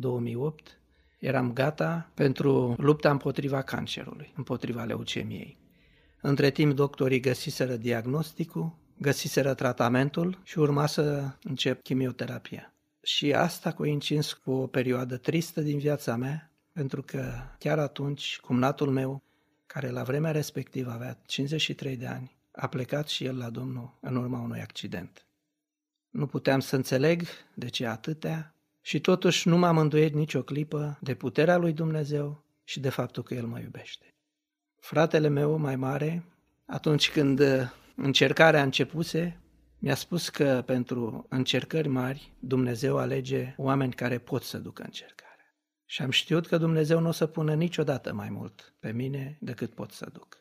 2008, eram gata pentru lupta împotriva cancerului, împotriva leucemiei. Între timp, doctorii găsiseră diagnosticul, găsiseră tratamentul și urma să încep chimioterapia. Și asta coincis cu o perioadă tristă din viața mea, pentru că chiar atunci cumnatul meu, care la vremea respectivă avea 53 de ani, a plecat și el la Domnul în urma unui accident. Nu puteam să înțeleg de ce atâtea și totuși nu m-am îndoit nicio clipă de puterea lui Dumnezeu și de faptul că El mă iubește. Fratele meu mai mare, atunci când încercarea începuse, mi-a spus că pentru încercări mari Dumnezeu alege oameni care pot să ducă încercarea. Și am știut că Dumnezeu nu o să pună niciodată mai mult pe mine decât pot să duc.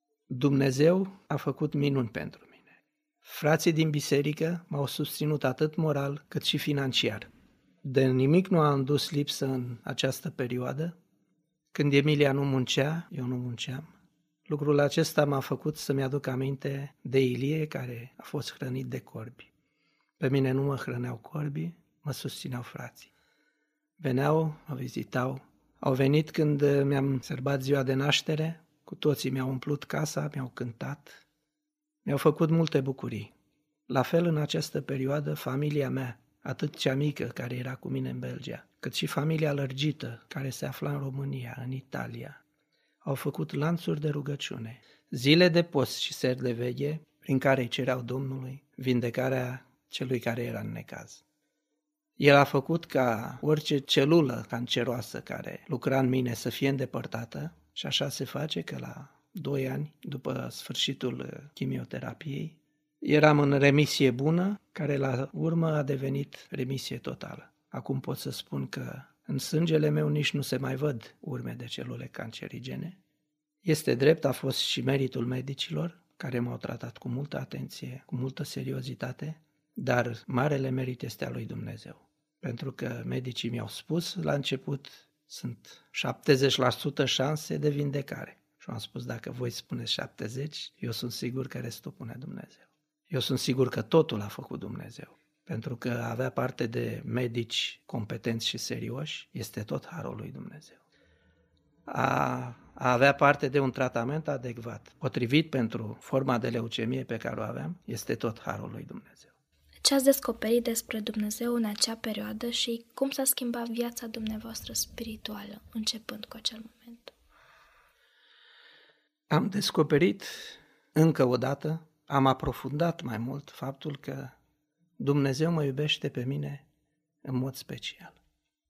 Dumnezeu a făcut minuni pentru mine. Frații din biserică m-au susținut atât moral cât și financiar. De nimic nu am dus lipsă în această perioadă. Când Emilia nu muncea, eu nu munceam. Lucrul acesta m-a făcut să-mi aduc aminte de Ilie, care a fost hrănit de corbi. Pe mine nu mă hrăneau corbii, mă susțineau frații. Veneau, mă vizitau. Au venit când mi-am sărbat ziua de naștere, cu toții mi-au umplut casa, mi-au cântat, mi-au făcut multe bucurii. La fel, în această perioadă, familia mea, atât cea mică care era cu mine în Belgia, cât și familia lărgită care se afla în România, în Italia, au făcut lanțuri de rugăciune, zile de post și seri de veche, prin care îi cereau Domnului vindecarea celui care era în necaz. El a făcut ca orice celulă canceroasă care lucra în mine să fie îndepărtată și așa se face că la 2 ani după sfârșitul chimioterapiei eram în remisie bună, care la urmă a devenit remisie totală. Acum pot să spun că în sângele meu nici nu se mai văd urme de celule cancerigene. Este drept, a fost și meritul medicilor, care m-au tratat cu multă atenție, cu multă seriozitate, dar marele merit este al lui Dumnezeu. Pentru că medicii mi-au spus la început, sunt 70% șanse de vindecare. Și am spus, dacă voi spuneți 70, eu sunt sigur că restul pune Dumnezeu. Eu sunt sigur că totul a făcut Dumnezeu. Pentru că avea parte de medici competenți și serioși, este tot harul lui Dumnezeu. A avea parte de un tratament adecvat, potrivit pentru forma de leucemie pe care o aveam, este tot harul lui Dumnezeu. Ce ați descoperit despre Dumnezeu în acea perioadă și cum s-a schimbat viața dumneavoastră spirituală, începând cu acel moment? Am descoperit încă o dată, am aprofundat mai mult faptul că Dumnezeu mă iubește pe mine în mod special.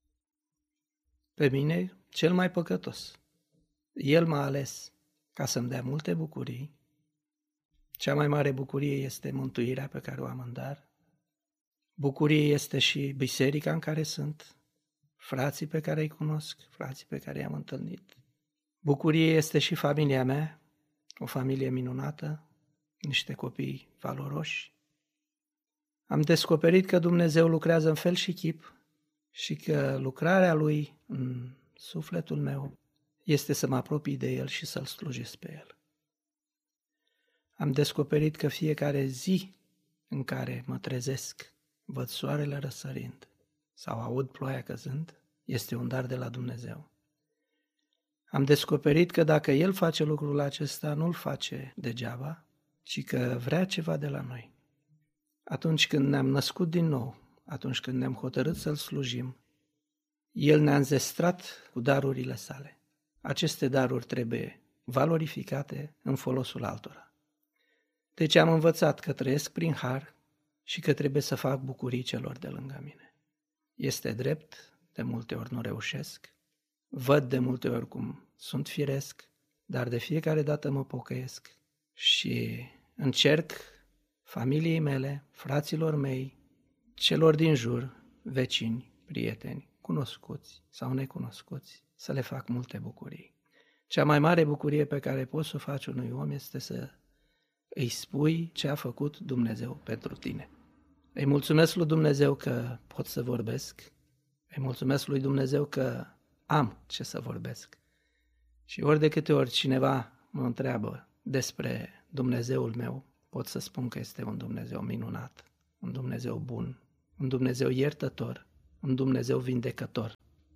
Pe mine, cel mai păcătos. El m-a ales ca să-mi dea multe bucurii. Cea mai mare bucurie este mântuirea pe care o am în dar. Bucurie este și biserica în care sunt, frații pe care îi cunosc, frații pe care i-am întâlnit. Bucurie este și familia mea, o familie minunată, niște copii valoroși. Am descoperit că Dumnezeu lucrează în fel și chip și că lucrarea Lui în sufletul meu este să mă apropii de El și să-L slujesc pe El. Am descoperit că fiecare zi în care mă trezesc, văd soarele răsărind sau aud ploaia căzând, este un dar de la Dumnezeu. Am descoperit că dacă El face lucrul acesta, nu-l face degeaba, ci că vrea ceva de la noi. Atunci când ne-am născut din nou, atunci când ne-am hotărât să-L slujim, El ne-a înzestrat cu darurile Sale. Aceste daruri trebuie valorificate în folosul altora. Deci am învățat că trăiesc prin har și că trebuie să fac bucurii celor de lângă mine. Este drept, de multe ori nu reușesc, văd de multe ori cum sunt firesc, dar de fiecare dată mă pocăiesc și încerc familiei mele, fraților mei, celor din jur, vecini, prieteni, cunoscuți sau necunoscuți, să le fac multe bucurii. Cea mai mare bucurie pe care poți să o faci unui om este să îi spui ce a făcut Dumnezeu pentru tine. Îi mulțumesc lui Dumnezeu că pot să vorbesc, îi mulțumesc lui Dumnezeu că am ce să vorbesc. Și ori de câte ori cineva mă întreabă despre Dumnezeul meu, pot să spun că este un Dumnezeu minunat, un Dumnezeu bun, un Dumnezeu iertător, un Dumnezeu vindecător.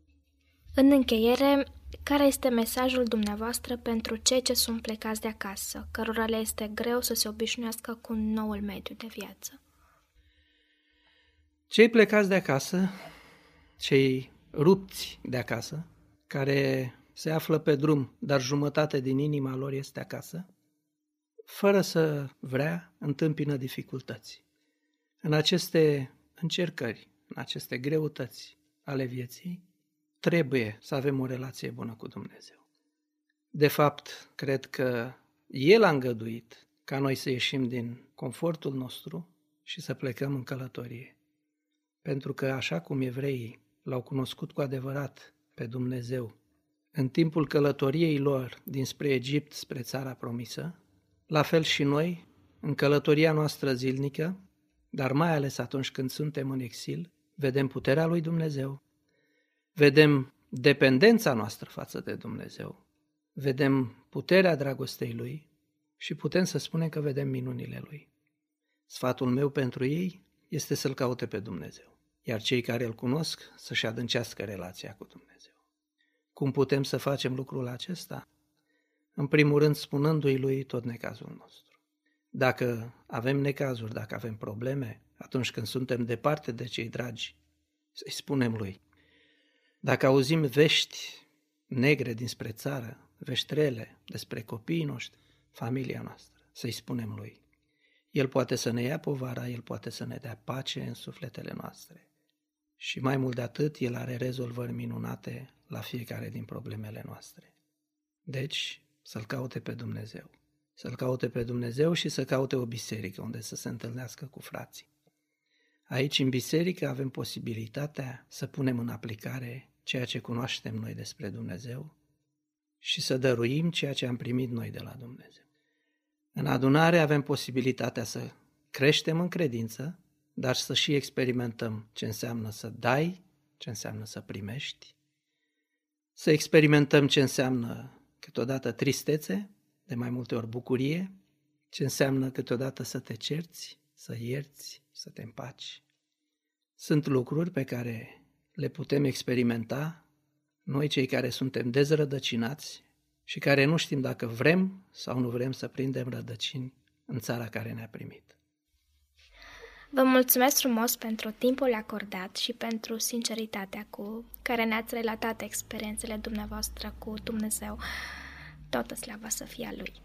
În încheiere, care este mesajul dumneavoastră pentru cei ce sunt plecați de acasă, cărora le este greu să se obișnuiască cu noul mediu de viață? Cei plecați de acasă, cei rupți de acasă, care se află pe drum, dar jumătate din inima lor este acasă, fără să vrea, întâmpină dificultăți. În aceste încercări, în aceste greutăți ale vieții, trebuie să avem o relație bună cu Dumnezeu. De fapt, cred că El a îngăduit ca noi să ieșim din confortul nostru și să plecăm în călătorie. Pentru că așa cum evreii l-au cunoscut cu adevărat pe Dumnezeu în timpul călătoriei lor dinspre Egipt spre țara promisă, la fel și noi, în călătoria noastră zilnică, dar mai ales atunci când suntem în exil, vedem puterea lui Dumnezeu, vedem dependența noastră față de Dumnezeu, vedem puterea dragostei Lui și putem să spunem că vedem minunile Lui. Sfatul meu pentru ei este să-L caute pe Dumnezeu, iar cei care îl cunosc să-și adâncească relația cu Dumnezeu. Cum putem să facem lucrul acesta? În primul rând, spunându-i Lui tot necazul nostru. Dacă avem necazuri, dacă avem probleme, atunci când suntem departe de cei dragi, să-i spunem Lui. Dacă auzim vești negre dinspre țară, vești rele despre copiii noștri, familia noastră, să-i spunem Lui. El poate să ne ia povara, El poate să ne dea pace în sufletele noastre. Și mai mult de atât, El are rezolvări minunate la fiecare din problemele noastre. Deci, să-L caute pe Dumnezeu. Să-L caute pe Dumnezeu și să caute o biserică unde să se întâlnească cu frații. Aici, în biserică, avem posibilitatea să punem în aplicare ceea ce cunoaștem noi despre Dumnezeu și să dăruim ceea ce am primit noi de la Dumnezeu. În adunare avem posibilitatea să creștem în credință, dar să și experimentăm ce înseamnă să dai, ce înseamnă să primești, să experimentăm ce înseamnă câteodată tristețe, de mai multe ori bucurie, ce înseamnă câteodată să te cerți, să ierți, să te împaci. Sunt lucruri pe care le putem experimenta noi cei care suntem dezrădăcinați și care nu știm dacă vrem sau nu vrem să prindem rădăcini în țara care ne-a primit. Vă mulțumesc frumos pentru timpul acordat și pentru sinceritatea cu care ne-ați relatat experiențele dumneavoastră cu Dumnezeu. Toată slava să fie a Lui.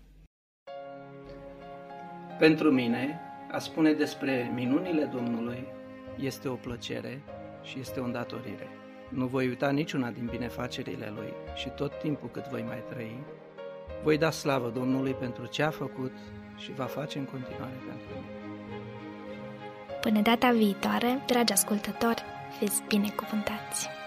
Pentru mine, a spune despre minunile Domnului este o plăcere și este o îndatorire. Nu voi uita niciuna din binefacerile Lui și tot timpul cât voi mai trăi, voi da slavă Domnului pentru ce a făcut și va face în continuare pentru mine. Până data viitoare, dragi ascultători, fiți binecuvântați!